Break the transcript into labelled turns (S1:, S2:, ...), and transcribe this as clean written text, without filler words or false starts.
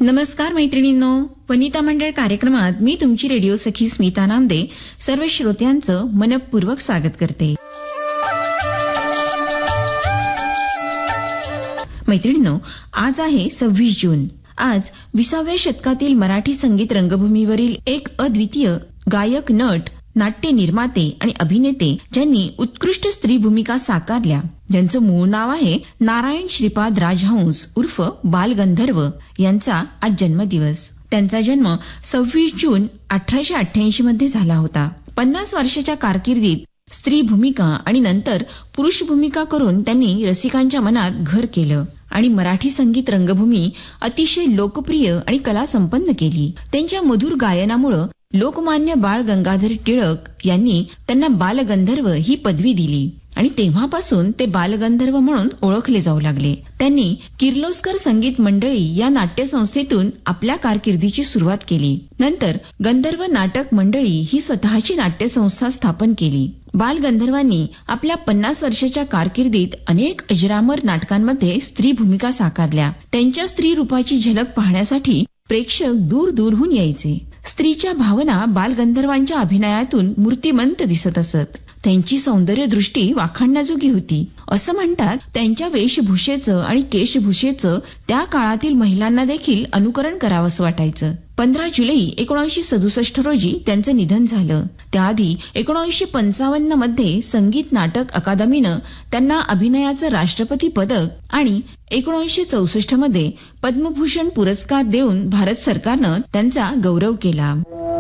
S1: नमस्कार मैत्रिणींनो, वनिता मंडळ कार्यक्रमात मी तुमची रेडिओ सखी स्मिता नामदे सर्व श्रोत्यांचं मनपूर्वक स्वागत करते. मैत्रिणींनो, आज आहे 26 जून. आज 20व्या शतकातील मराठी संगीत रंगभूमीवरील एक अद्वितीय गायक, नट, नाट्य निर्माते आणि अभिनेते ज्यांनी उत्कृष्ट स्त्री भूमिका साकारल्या, ज्यांचं मूळ नाव आहे नारायण श्रीपाद राजहंस उर्फ बालगंधर्व, यांचा आज जन्मदिवस. त्यांचा जन्म 26 जून 1888 मध्ये झाला होता. 50 वर्षाच्या कारकिर्दीत स्त्री भूमिका आणि नंतर पुरुष भूमिका करून त्यांनी रसिकांच्या मनात घर केलं आणि मराठी संगीत रंगभूमी अतिशय लोकप्रिय आणि कला संपन्न केली. त्यांच्या मधुर गायनामुळे लोकमान्य बाळ गंगाधर टिळक यांनी त्यांना बालगंधर्व ही पदवी दिली आणि तेव्हापासून ते बालगंधर्व म्हणून ओळखले जाऊ लागले. त्यांनी किर्लोस्कर संगीत मंडळी या नाट्यसंस्थेतून आपल्या कारकिर्दीची सुरुवात केली. नंतर गंधर्व नाटक मंडळी ही स्वतःची नाट्यसंस्था स्थापन केली. बालगंधर्वांनी आपल्या 50 वर्षाच्या कारकिर्दीत अनेक अजरामर नाटकांमध्ये स्त्री भूमिका साकारल्या. त्यांच्या स्त्री रूपाची झलक पाहण्यासाठी प्रेक्षक दूर दूरहून यायचे. स्त्रीच्या भावना बालगंधर्वांच्या अभिनयातून मूर्तिमंत दिसत असत. त्यांची सौंदर्य दृष्टी वाखाणण्याजोगी होती. असं म्हणतात, त्यांच्या वेशभूषेचं आणि केशभूषेचं त्या काळातील महिलांना देखील अनुकरण करावंसं वाटायचं. 15 जुलै 1967 रोजी त्यांचं निधन झालं. त्याआधी 1955 मध्ये संगीत नाटक अकादमीनं त्यांना अभिनयाचं राष्ट्रपती पदक आणि 1964 मध्ये पद्मभूषण पुरस्कार देऊन भारत सरकारनं त्यांचा गौरव केला.